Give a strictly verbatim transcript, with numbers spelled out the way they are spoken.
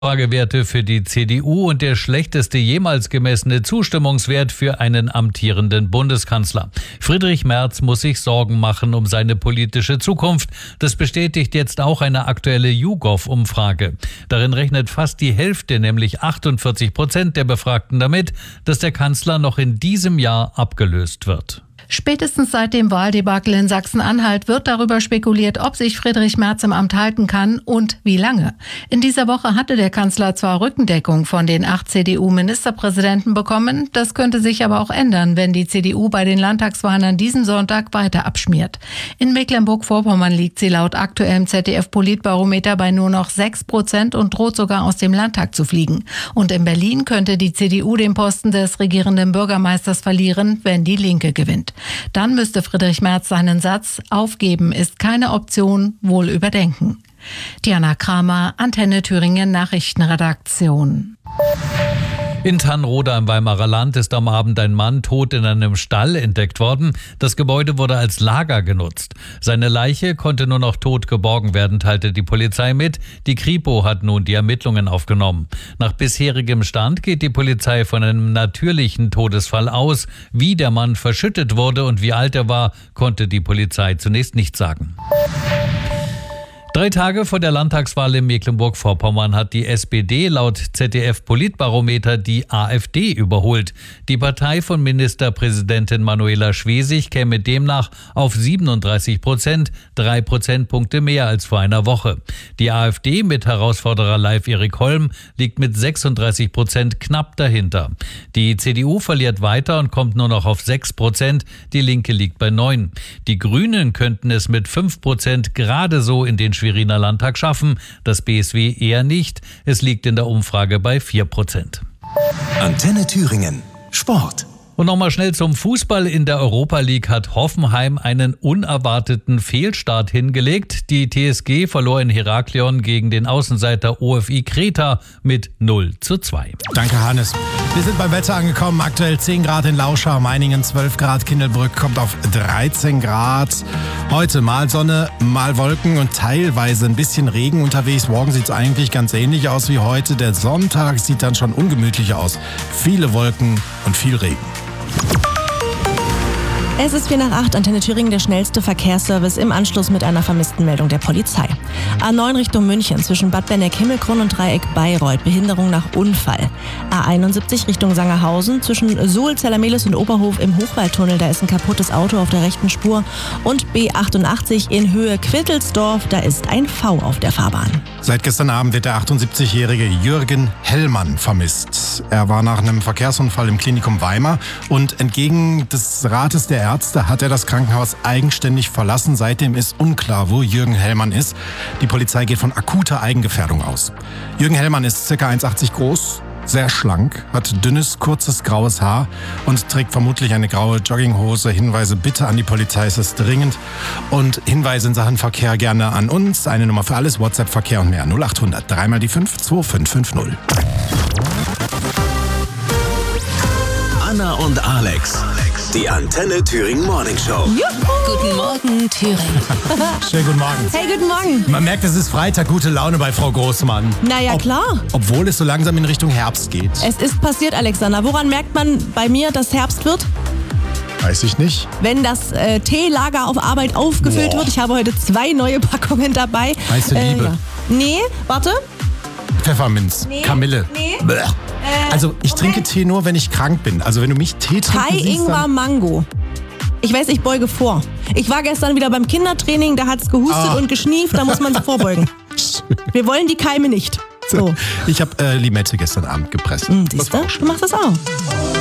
Umfragewerte für die C D U und der schlechteste jemals gemessene Zustimmungswert für einen amtierenden Bundeskanzler. Friedrich Merz muss sich Sorgen machen um seine politische Zukunft. Das bestätigt jetzt auch eine aktuelle YouGov-Umfrage. Darin rechnet fast die Hälfte, nämlich achtundvierzig Prozent der Befragten damit, dass der Kanzler noch in diesem Jahr abgelöst wird. Spätestens seit dem Wahldebakel in Sachsen-Anhalt wird darüber spekuliert, ob sich Friedrich Merz im Amt halten kann und wie lange. In dieser Woche hatte der Kanzler zwar Rückendeckung von den acht C D U-Ministerpräsidenten bekommen, das könnte sich aber auch ändern, wenn die C D U bei den Landtagswahlen an diesem Sonntag weiter abschmiert. In Mecklenburg-Vorpommern liegt sie laut aktuellem Z D F-Politbarometer bei nur noch sechs Prozent und droht sogar aus dem Landtag zu fliegen. Und in Berlin könnte die C D U den Posten des regierenden Bürgermeisters verlieren, wenn die Linke gewinnt. Dann müsste Friedrich Merz seinen Satz "Aufgeben ist keine Option" wohl überdenken. Diana Kramer, Antenne Thüringen Nachrichtenredaktion. In Tannroda im Weimarer Land ist am Abend ein Mann tot in einem Stall entdeckt worden. Das Gebäude wurde als Lager genutzt. Seine Leiche konnte nur noch tot geborgen werden, teilte die Polizei mit. Die Kripo hat nun die Ermittlungen aufgenommen. Nach bisherigem Stand geht die Polizei von einem natürlichen Todesfall aus. Wie der Mann verschüttet wurde und wie alt er war, konnte die Polizei zunächst nicht sagen. Drei Tage vor der Landtagswahl in Mecklenburg-Vorpommern hat die S P D laut Z D F-Politbarometer die AfD überholt. Die Partei von Ministerpräsidentin Manuela Schwesig käme demnach auf siebenunddreißig Prozent, drei Prozentpunkte mehr als vor einer Woche. Die AfD mit Herausforderer Leif Erik Holm liegt mit sechsunddreißig Prozent knapp dahinter. Die C D U verliert weiter und kommt nur noch auf sechs Prozent, die Linke liegt bei neun. Die Grünen könnten es mit fünf Prozent gerade so in den Schweriner Landtag schaffen, das B S W eher nicht. Es liegt in der Umfrage bei vier Prozent. Antenne Thüringen. Sport. Und nochmal schnell zum Fußball. In der Europa League hat Hoffenheim einen unerwarteten Fehlstart hingelegt. Die T S G verlor in Heraklion gegen den Außenseiter O F I Kreta mit null zu zwei. Danke, Hannes. Wir sind beim Wetter angekommen. Aktuell zehn Grad in Lauschau, Meiningen zwölf Grad, Kindelbrück kommt auf dreizehn Grad. Heute mal Sonne, mal Wolken und teilweise ein bisschen Regen unterwegs. Morgen sieht es eigentlich ganz ähnlich aus wie heute. Der Sonntag sieht dann schon ungemütlicher aus. Viele Wolken und viel Regen. Es ist vier nach acht, Antenne Thüringen, der schnellste Verkehrsservice im Anschluss mit einer vermissten Meldung der Polizei. A neun Richtung München zwischen Bad Benneck-Himmelkron und Dreieck Bayreuth, Behinderung nach Unfall. A einundsiebzig Richtung Sangerhausen zwischen Suhl, Zellermelis und Oberhof im Hochwaldtunnel, da ist ein kaputtes Auto auf der rechten Spur. Und B achtundachtzig in Höhe Quittelsdorf, da ist ein V auf der Fahrbahn. Seit gestern Abend wird der achtundsiebzigjährige Jürgen Hellmann vermisst. Er war nach einem Verkehrsunfall im Klinikum Weimar und entgegen des Rates der Ärzte hat er das Krankenhaus eigenständig verlassen. Seitdem ist unklar, wo Jürgen Hellmann ist. Die Polizei geht von akuter Eigengefährdung aus. Jürgen Hellmann ist ca. eins Komma achtzig groß, sehr schlank, hat dünnes, kurzes, graues Haar und trägt vermutlich eine graue Jogginghose. Hinweise bitte an die Polizei, ist es dringend. Und Hinweise in Sachen Verkehr gerne an uns. Eine Nummer für alles, WhatsApp, Verkehr und mehr. null acht hundert, dreimal die fünf, zwei fünf fünf null. Anna und Alex. Die Antenne Thüringen Morning Show. Juhu. Guten Morgen, Thüringen. Schönen guten Morgen. Hey, guten Morgen. Man merkt, es ist Freitag, gute Laune bei Frau Großmann. Naja, Ob, klar. Obwohl es so langsam in Richtung Herbst geht. Es ist passiert, Alexander. Woran merkt man bei mir, dass Herbst wird? Weiß ich nicht. Wenn das äh, Teelager auf Arbeit aufgefüllt Boah. wird. Ich habe heute zwei neue Packungen dabei. Heiße Äh, Liebe. ja. Nee, warte. Pfefferminz, Nee, Kamille. nee. Bäh. Äh, Also ich trinke Moment. Tee nur, wenn ich krank bin. Also wenn du mich Tee trinken Thai, siehst, Ingwer, dann... Mango. Ich weiß, ich beuge vor. Ich war gestern wieder beim Kindertraining, da hat's gehustet Ah. und geschnieft, da muss man vorbeugen. Wir wollen die Keime nicht. So. Ich habe äh, Limette gestern Abend gepresst. Hm, Das siehst war du? auch schön. Du machst das auch.